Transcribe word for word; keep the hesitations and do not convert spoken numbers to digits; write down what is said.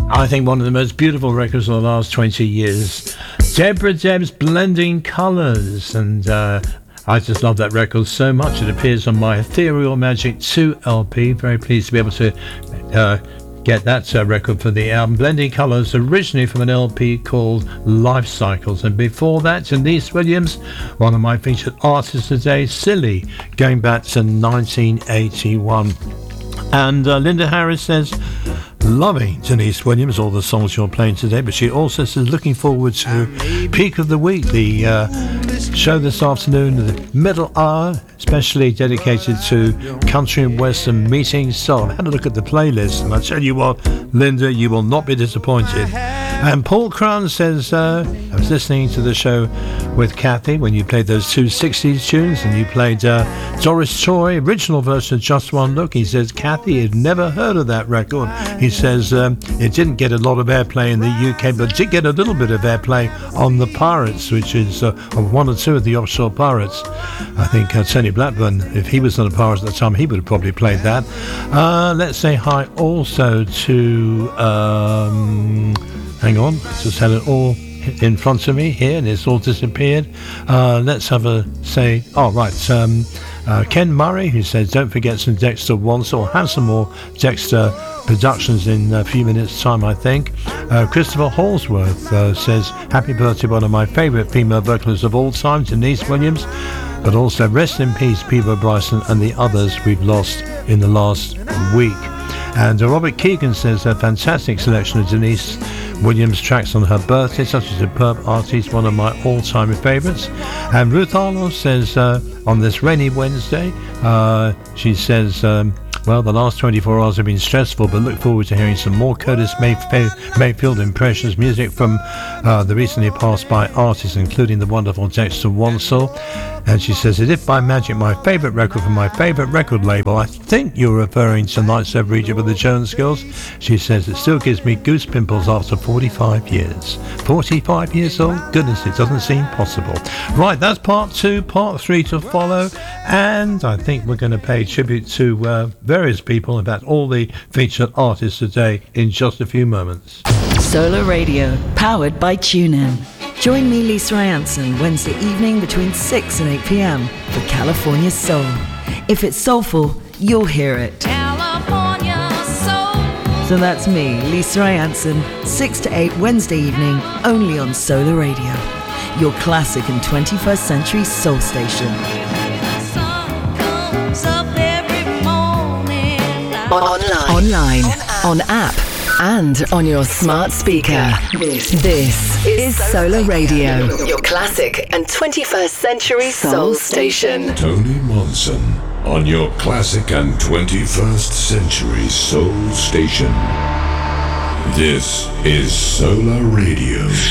I think one of the most beautiful records of the last twenty years. Deborah Deb's Blending Colours, and uh, I just love that record so much. It appears on my Ethereal Magic two L P. Very pleased to be able to uh, get that uh, record for the album. Blending Colours, originally from an L P called Life Cycles. And before that, Denise Williams, one of my featured artists today, Silly, going back to nineteen eighty-one. And uh, Linda Harris says, loving Denise Williams, all the songs you're playing today, but she also says looking forward to Peak of the Week, the uh, show this afternoon, the middle hour, especially dedicated to country and western meetings. So I've had a look at the playlist, and I tell you what, Linda, you will not be disappointed. And Paul Cran says, uh, I was listening to the show with Kathy when you played those two sixties tunes, and you played uh, Doris Troy, original version of Just One Look. He says Kathy had never heard of that record. He says um, it didn't get a lot of airplay in the U K, but did get a little bit of airplay on the Pirates, which is uh, one or two of the offshore Pirates. I think uh, Tony Blackburn, if he was on the Pirates at the time, he would have probably played that. Uh, let's say hi also to... Um, hang on, just had it all in front of me here, and it's all disappeared. Uh, let's have a say. Oh, right. Um, uh, Ken Murray, who says, don't forget some Dexter once, or have some more Dexter productions in a few minutes' time, I think. Uh, Christopher Hallsworth uh, says, happy birthday, one of my favourite female vocalists of all time, Denise Williams, but also rest in peace, Peter Bryson, and the others we've lost in the last week. And uh, Robert Keegan says, a fantastic selection of Denise Williams tracks on her birthday, such as Superb Artist, one of my all-time favourites. And Ruth Arnold says, uh, on this rainy Wednesday, uh, she says, um, well, the last twenty-four hours have been stressful, but look forward to hearing some more Curtis Mayf- Mayfield impressions, music from uh, the recently passed by artists, including the wonderful Dexter Wansel. And she says, as if by magic, my favourite record from my favourite record label. I think you're referring to Nights Over Egypt with the Jones Girls. She says, it still gives me goose pimples after forty-five years. forty-five years old? Goodness, it doesn't seem possible. Right, that's part two, part three to follow. And I think we're going to pay tribute to uh, various people, in fact, all the featured artists today in just a few moments. Solar Radio, powered by TuneIn. Join me, Lisa Anson, Wednesday evening between six and eight p.m. for California Soul. If it's soulful, you'll hear it. California Soul. So that's me, Lisa Anson, six to eight Wednesday evening, only on Solar Radio, your classic and twenty-first century soul station. Sun comes up every morning. Online, online, on app, and on your smart speaker. This, this is Solar Radio, your classic and twenty-first century soul station. Tony Monson on your classic and twenty-first century soul station. This is Solar Radio.